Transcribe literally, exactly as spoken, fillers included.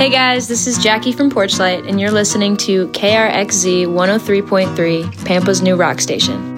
Hey guys, this is Jackie from Porchlight, and you're listening to K R X Z one oh three point three, Pampa's new rock station.